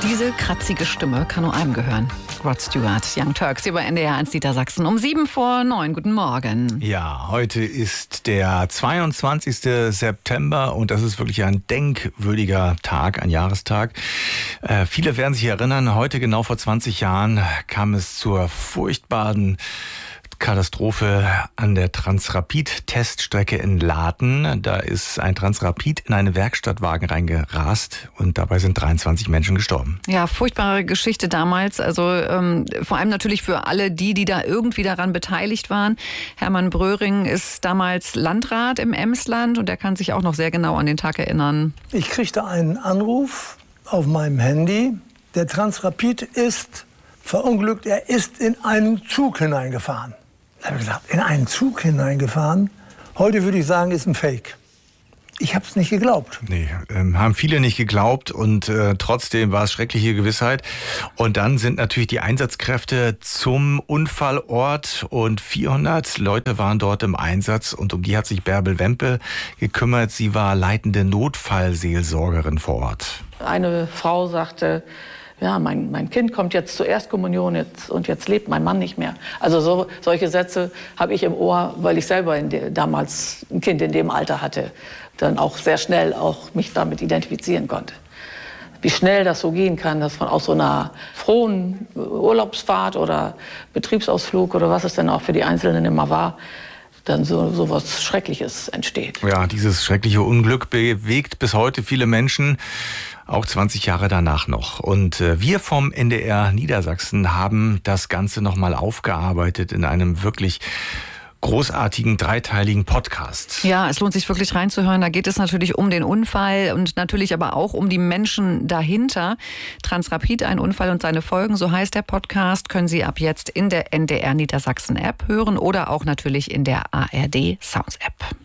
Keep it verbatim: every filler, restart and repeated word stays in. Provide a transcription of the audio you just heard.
Diese kratzige Stimme kann nur einem gehören. Rod Stewart, Young Turks, über N D R eins Niedersachsen um sieben vor neun. Guten Morgen. Ja, heute ist der zweiundzwanzigste September und das ist wirklich ein denkwürdiger Tag, ein Jahrestag. Äh, viele werden sich erinnern, heute genau vor zwanzig Jahren kam es zur furchtbaren Katastrophe an der Transrapid-Teststrecke in Laden. Da ist ein Transrapid in einen Werkstattwagen reingerast und dabei sind dreiundzwanzig Menschen gestorben. Ja, furchtbare Geschichte damals. Also ähm, vor allem natürlich für alle die, die da irgendwie daran beteiligt waren. Hermann Bröhring ist damals Landrat im Emsland und er kann sich auch noch sehr genau an den Tag erinnern. Ich kriegte einen Anruf auf meinem Handy. Der Transrapid ist verunglückt. Er ist in einen Zug hineingefahren. Da habe ich gedacht, in einen Zug hineingefahren? Heute würde ich sagen, ist ein Fake. Ich habe es nicht geglaubt. Nee, ähm, haben viele nicht geglaubt und äh, trotzdem war es schreckliche Gewissheit. Und dann sind natürlich die Einsatzkräfte zum Unfallort und vierhundert Leute waren dort im Einsatz und um die hat sich Bärbel Wempe gekümmert. Sie war leitende Notfallseelsorgerin vor Ort. Eine Frau sagte, ja, mein, mein Kind kommt jetzt zur Erstkommunion jetzt, und jetzt lebt mein Mann nicht mehr. Also so, solche Sätze habe ich im Ohr, weil ich selber in de, damals ein Kind in dem Alter hatte. Dann auch sehr schnell auch mich damit identifizieren konnte. Wie schnell das so gehen kann, dass von aus so einer frohen Urlaubsfahrt oder Betriebsausflug oder was es denn auch für die Einzelnen immer war, dann so, so was Schreckliches entsteht. Ja, dieses schreckliche Unglück bewegt bis heute viele Menschen, auch zwanzig Jahre danach noch. Und äh, wir vom N D R Niedersachsen haben das Ganze nochmal aufgearbeitet in einem wirklich großartigen, dreiteiligen Podcast. Ja, es lohnt sich wirklich reinzuhören. Da geht es natürlich um den Unfall und natürlich aber auch um die Menschen dahinter. Transrapid, ein Unfall und seine Folgen, so heißt der Podcast, können Sie ab jetzt in der N D R Niedersachsen App hören oder auch natürlich in der A R D Sounds App.